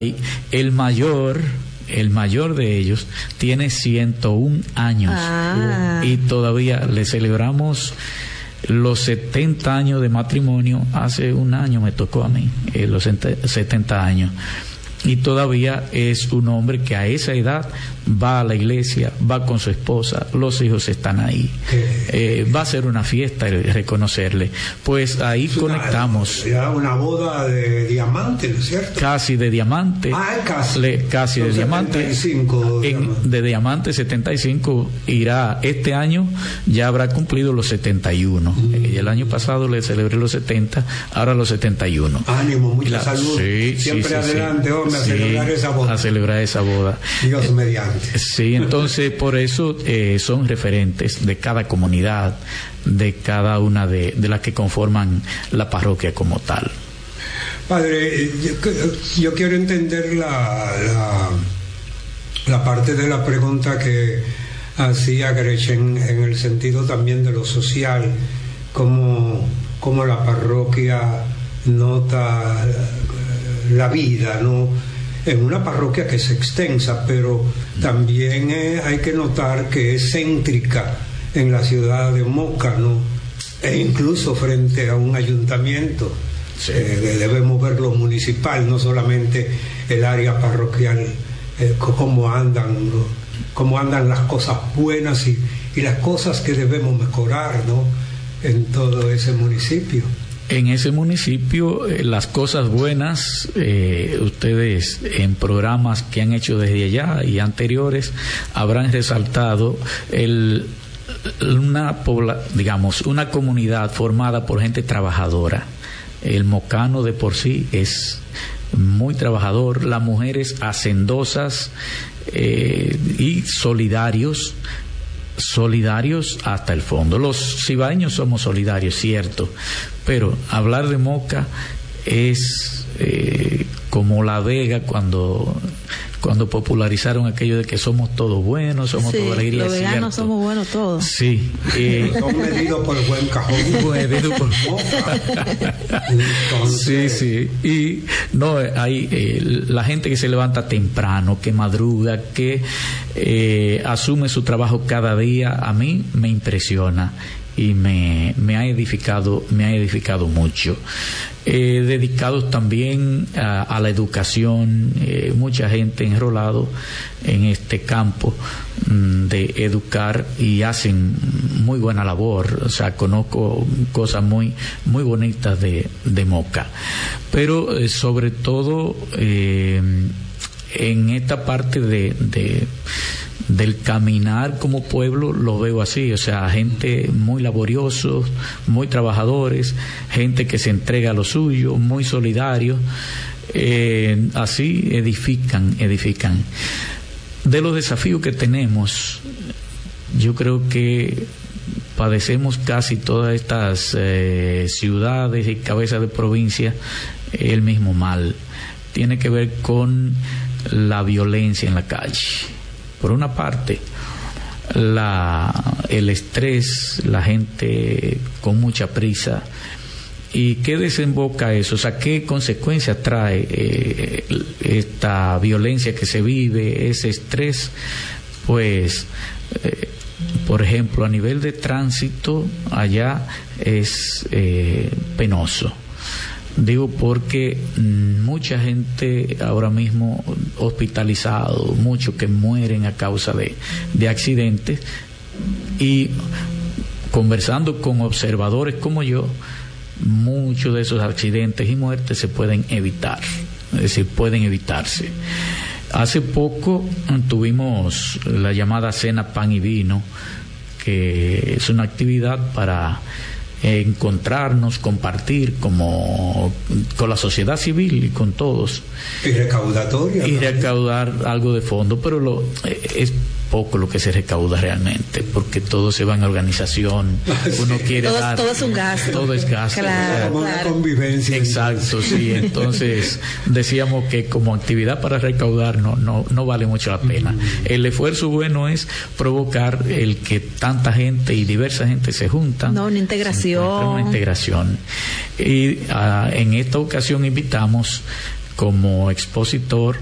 El mayor de ellos tiene 101 años y todavía le celebramos los 70 años de matrimonio. Hace un año me tocó a mí los 70 años. Y todavía es un hombre que a esa edad va a la iglesia, va con su esposa, los hijos están ahí. Va a ser una fiesta el reconocerle. Pues ahí conectamos. Una boda de diamante, ¿no es cierto? Casi de diamante. Casi de diamante. 75, de diamante 75 irá este año, ya habrá cumplido los 71. Y el año pasado le celebré los 70, ahora los 71. Ánimo, mucha salud. Siempre adelante, hombre. A celebrar esa boda. Dios mediante. Sí, entonces por eso son referentes de cada comunidad, de cada una de las que conforman la parroquia como tal. Padre, yo quiero entender la parte de la pregunta que hacía Gretchen en el sentido también de lo social, cómo la parroquia nota la vida, ¿no? En una parroquia que es extensa, pero también hay que notar que es céntrica en la ciudad de Moca, ¿no? E incluso frente a un ayuntamiento. Sí. Debemos ver lo municipal, no solamente el área parroquial, cómo andan las cosas buenas y las cosas que debemos mejorar, ¿no? En todo ese municipio. En ese municipio, las cosas buenas, ustedes en programas que han hecho desde allá y anteriores habrán resaltado una comunidad formada por gente trabajadora. El mocano de por sí es muy trabajador, las mujeres hacendosas y solidarios hasta el fondo. Los cibaeños somos solidarios, cierto, pero hablar de Moca es como La Vega cuando popularizaron aquello de que somos todos buenos, somos toda alegría. Los veganos somos buenos todos. Sí. Son medidos por buen cajón. Medidos por Sí. Y no, hay la gente que se levanta temprano, que madruga, que asume su trabajo cada día, a mí me impresiona y me ha edificado mucho. Dedicados también a la educación, mucha gente enrolado en este campo de educar y hacen muy buena labor. O sea, conozco cosas muy muy bonitas de Moca, pero sobre todo en esta parte del caminar como pueblo lo veo así, o sea, gente muy laboriosos, muy trabajadores, gente que se entrega a lo suyo, muy solidarios, así edifican. De los desafíos que tenemos, yo creo que padecemos casi todas estas ciudades y cabezas de provincia el mismo mal. Tiene que ver con la violencia en la calle. Por una parte, el estrés, la gente con mucha prisa. ¿Y qué desemboca eso? O sea, ¿qué consecuencias trae esta violencia que se vive, ese estrés? Pues, por ejemplo, a nivel de tránsito, allá es penoso. Digo porque mucha gente ahora mismo hospitalizado, muchos que mueren a causa de accidentes, y conversando con observadores como yo, muchos de esos accidentes y muertes se pueden evitar, es decir, pueden evitarse. Hace poco tuvimos la llamada Cena Pan y Vino, que es una actividad para encontrarnos, compartir con la sociedad civil y con todos. Y recaudatoria. Y recaudar algo de fondo, pero es poco lo que se recauda realmente, porque todo se va en organización. Uno quiere dar. Todo es un gasto. Todo es gasto. Claro, como una convivencia. Exacto, sí. Entonces decíamos que como actividad para recaudar no vale mucho la pena. El esfuerzo bueno es provocar el que tanta gente y diversa gente se juntan. Una integración. Y en esta ocasión invitamos como expositor